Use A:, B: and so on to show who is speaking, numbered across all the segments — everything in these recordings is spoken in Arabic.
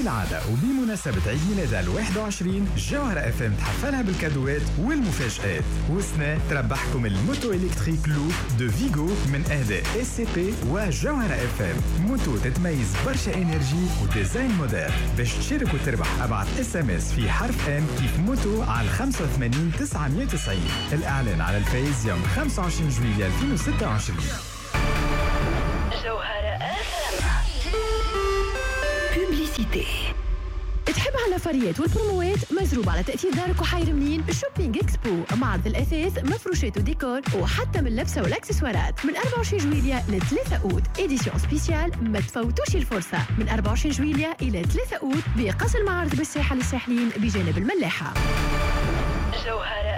A: كالعادة وبمناسبة عيد ميلادها ال21 جوهرة اف ام تحفلها بالكادوات والمفاجآت. وسنا تربحكم الموتو الكتريك لوب دو فيجو من اهداء اس سي بي وجوهرة اف ام. موتو تتميز برشا انرجي وديزاين موديل. باش تشارك وتربح ابعث اس ام اس في حرف ام كيف موتو على 85 990. الاعلان على الفايز يوم 25 جويلية 2026.
B: جوهرة بوبليسيتي. تحب على الفريات والبروموات مزروب على تأثير دارك وحير منين؟ شوبينج اكسبو، معرض الأثاث، مفروشات وديكور وحتى من اللبسة والأكسسوارات من 24 جويلية ل 3 أوت. إديسيون سبيسيال ما تفوتوش الفرصة من 24 جويلية إلى 3 أوت بقصر المعارض بالساحة للساحلين بجانب الملاحة. جوهرة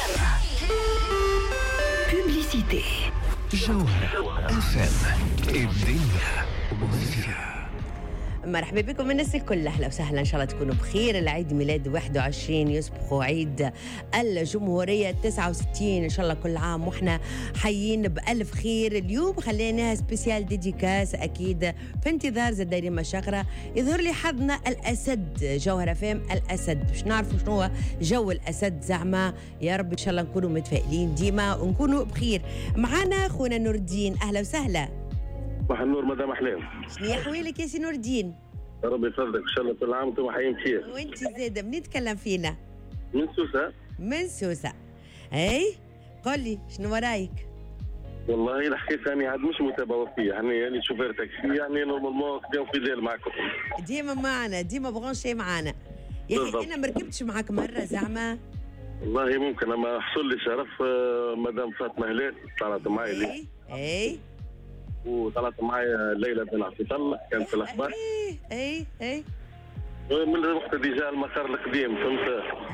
B: بوبليسيتي.
C: جوهرة FM الدنيا وفيها.
D: مرحبا بكم الناس الكل، اهلا وسهلا، ان شاء الله تكونوا بخير. العيد ميلاد 21 يسبق عيد الجمهوريه 69، ان شاء الله كل عام واحنا حيين بالف خير. اليوم خليناها سبيسيال ديديكاس اكيد في انتظار زاد دايرين مشاغره. يظهر لي حظنا الاسد، جوهره فام الاسد، باش نعرفوا شنو هو جو الاسد زعما. يا رب ان شاء الله نكونوا متفائلين ديما ونكونوا بخير. معنا خونا نور الدين، اهلا وسهلا.
E: صباح النور مدام احلام.
D: شنو احوالك يا سي نور الدين؟
E: ربي يفضلك ان شاء الله كل عام وانتم حيين بخير.
D: وانت زاده منين تكلم فينا؟
E: من سوسه.
D: من سوسه. اي قل لي شنو ورايك؟
E: والله الحكايه يعني عاد مش متابعه فيها، يعني شوفير تاكسي، يعني نورمالمون خدام في الليل معكم.
D: ديما معنا، ديما برونشي معنا. يا اخي انا ما ركبتش معاك مره زعما.
E: والله ممكن، اما حصل لي شرف مدام فاطمه هلال طلعت معي لي.
D: اي
E: وطلعت معي ليلى بن عفيف الله كانت في الاخبار.
D: اي
E: من وقت ديجا المسار القديم فهمت.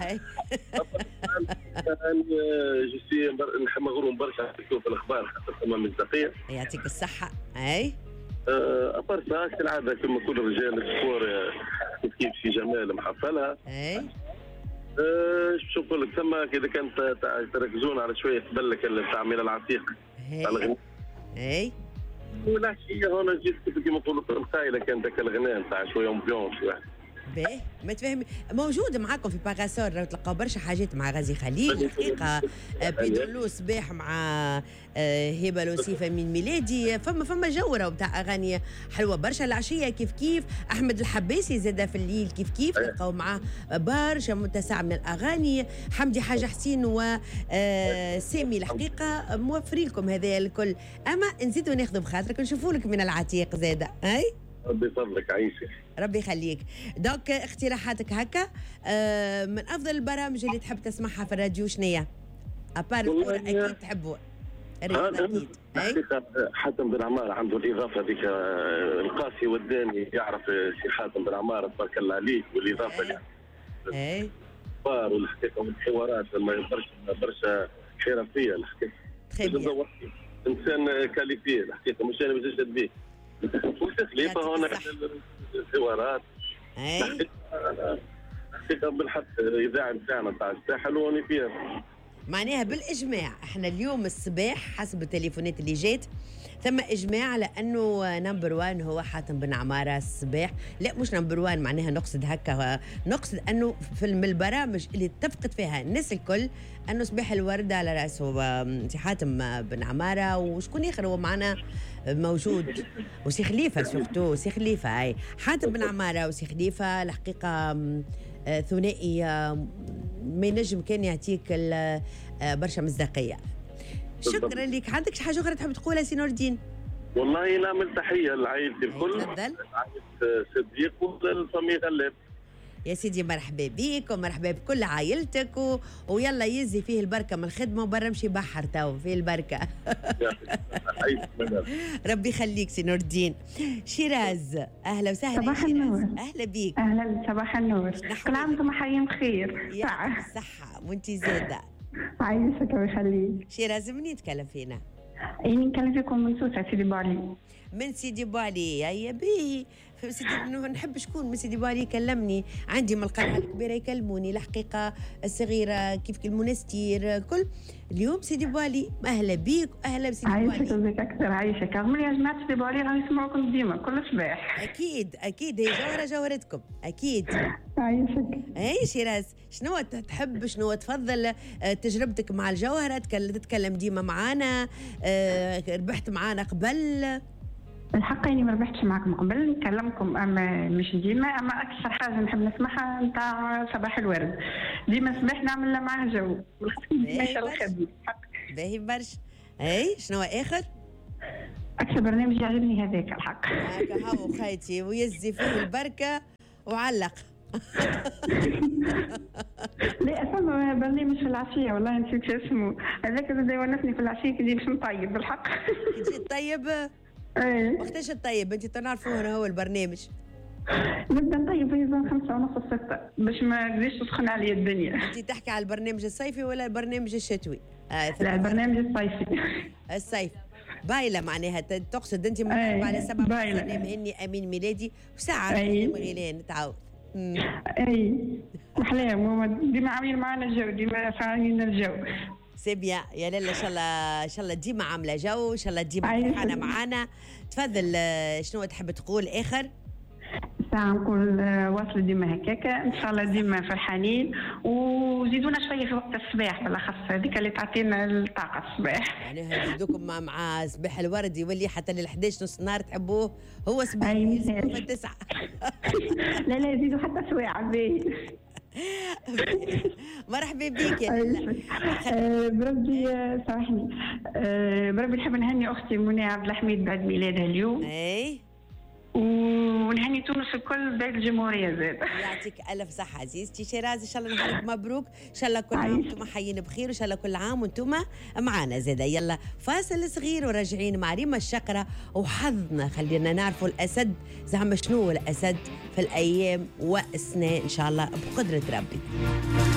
E: يعني جيسي مغروم برشا في الاخبار خاطر ثم مصداقيه.
D: يعطيك الصحه. اي
E: أبرسا كالعادة كما كل رجال السبور كيف في جمال محفلها.
D: اي
E: شوف لك ثم كذا كانت تركزون على شوية قبل تاع ميلاد العتيق.
D: اي
E: والعشية هنا جيت كما نقولوا القايلة كانت ذاك الغناء نتاع شوية امبيونس واحد.
D: باهي ما تفهمي موجود معاكم في باغاسور، تلقاو برشا حاجات مع غازي خليل الحقيقه، بيدرلو صباح مع هبه لوسيفه من ميلادي، فما جو راهو بتاع اغاني حلوه برشا. العشيه كيف كيف احمد الحباسي زاد في الليل كيف كيف تلقاو معاه برشا متسع من الاغاني. حمدي حاج حسين وسامي الحقيقه موفرين لكم هذا الكل، اما نزيدوا ناخذوا بخاطرك نشوفوا لك من العتيق زاده. اي
E: ربي يفضلك عيشك.
D: ربي يخليك. دوك اقتراحاتك هكا من افضل البرامج اللي تحب تسمعها في الراديو شنية؟ ابار الكورة اكيد تحبوا اكيد.
E: حاتم بن عمار عنده الاضافه هذيك القاسي والداني، يعرف سي حاتم بن عمار تبارك الله عليه، والاضافه اللي
D: اي
E: والحقيقه والحوارات برشا حرفيه الحقيقه. انسان كاليفيه الحقيقه، مش انا باش نشد به وتخليفه هنا الحوارات. حقيقه بالحق الاذاعه نتاعنا تاع الساحل واني فيها
D: معناها بالاجماع. احنا اليوم الصباح حسب التليفونات اللي جات ثم اجماع على انه نمبر 1 هو حاتم بن عماره الصباح. لا مش نمبر 1، معناها نقصد هكا، نقصد انه في البرامج اللي اتفقت فيها الناس الكل انه صباح الورد على راسه سي حاتم بن عماره. وشكون اخر هو معنا موجود؟ وسي خليفه سورتو، سي خليفه. اي حاتم بن عماره وسي خليفه الحقيقه ثنائي ما ينجم كان يعطيك برشا مصداقيه. شكرا لك. عندك حاجه اخرى تحب تقولها سي نور الدين؟
E: والله نعمل تحيه لعائلتي الكل،
D: تفضل.
E: عائله صديق والفامي غلاب.
D: يا سيدي مرحبا بيك ومرحبا بكل عائلتك ويلا يزي فيه البركه من الخدمه وبرا مشي بحر تو فيه البركه. ربي يخليك سي نور الدين. شيراز اهلا وسهلا.
F: صباح النور.
D: اهلا بيك.
F: اهلا صباح النور. كل عام وانتم حيين بخير.
D: يا الصحه وانتي زاده.
F: عايشك ويخليك.
D: شيراز منين تكلم فينا؟
F: إني نكلم فيكم من سوسة سيدي بوعلي.
D: من سيدي بوعلي. يا بيه سيدي نحب شكون من سيدي بالي يكلمني، عندي من القلعه الكبيره يكلموني، الحقيقه الصغيره كيف المنستير كل. اليوم سيدي بالي اهلا بيك واهلا بسيدي بالي.
F: عايشك بك اكثر، عايشك رغم يا جماعه سيدي بالي راهم يسمعوكم ديما كل صباح.
D: اكيد اكيد هي جوهره جوهرتكم اكيد.
F: عايشك.
D: اي شيراز، شنو تحب شنو تفضل تجربتك مع الجوهره؟ تتكلم ديما معانا، ربحت معانا قبل؟
F: الحق اني ما ربحتش معكم قبل، نكلمكم اما مش ديما، اما اكثر حاجه نحب نسمعها نتاع صباح الورد، ديما صباح نعمل معاه جو ما شاء الله خدمه.
D: باهي برشا. اي شنو اخر؟
F: اكثر برنامج يعجبني هذاك الحق.
D: هاكا هاو خيتي ويزي فيه البركه وعلق.
F: لا فما برنامج في العشيه والله نسيت اسمه، هذاك زاد يونسني في العشيه كي يجي باش نطيب بالحق.
D: تجي تطيب؟
F: ايه
D: وقتاش تطيب انت؟ تعرفوا هنا هو البرنامج
F: نبدا نطيب في 5:30 6 باش ما تزيدش تسخن علي الدنيا.
D: انت تحكي على البرنامج الصيفي ولا البرنامج الشتوي؟
F: لا البرنامج الصيفي.
D: الصيف بايله معناها تقصد انت من على 7 مهني امين ميلادي وساعه غيلين تعاود.
F: اي احلام ديما عاملين معنا الجو، ديما فاعلين الجو.
D: سي بيان يا لاله، ان شاء الله ديما عامله جو، ان شاء الله ديما فرحانه معانا. تفضل شنو تحب تقول اخر؟
F: ساعة نقول واصلوا ديما هكاكا ان شاء الله ديما فرحانين، وزيدونا شويه في وقت الصباح بالاخص، هذيك اللي تعطينا الطاقه الصباح.
D: يعني نزيدوكم مع صباح الورد يولي حتى لل 11 نص النهار تحبوه، هو صباح في 9.
F: لا يزيدوا حتى سواعع باهي.
D: مرحبا بك يا لاله.
F: بربي سامحني، بربي نحب نهني اختي منى عبد الحميد بعد ميلادها اليوم.
D: اي
F: ونهني تونس الكل بلاد الجمهوريه زاد.
D: يعطيك الف صحه عزيزتي شيراز، ان شاء الله نهارك مبروك، ان شاء الله كل عام وانتم حيين بخير، وان شاء الله كل عام وانتم معانا زاده. يلا فاصل صغير وراجعين مع ريما الشقره وحظنا. خلينا نعرفوا الاسد زعما شنو هو الاسد في الايام والسنه ان شاء الله بقدره ربي.